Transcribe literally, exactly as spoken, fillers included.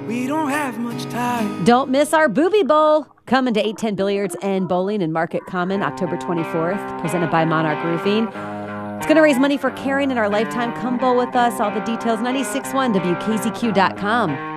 We don't have much time. Don't miss our Booby Bowl. Coming to eight ten Billiards and Bowling in Market Common October twenty-fourth, presented by Monarch Roofing. It's going to raise money for caring in our lifetime. Come bowl with us. All the details, ninety-six point one W K Z Q dot com.